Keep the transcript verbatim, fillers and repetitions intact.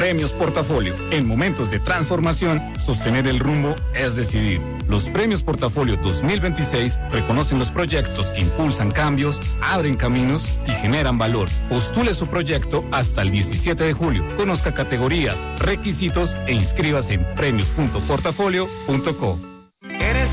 Premios Portafolio. En momentos de transformación, sostener el rumbo es decidir. Los Premios Portafolio dos mil veintiséis reconocen los proyectos que impulsan cambios, abren caminos y generan valor. Postule su proyecto hasta el diecisiete de julio. Conozca categorías, requisitos e inscríbase en premios punto portafolio punto co.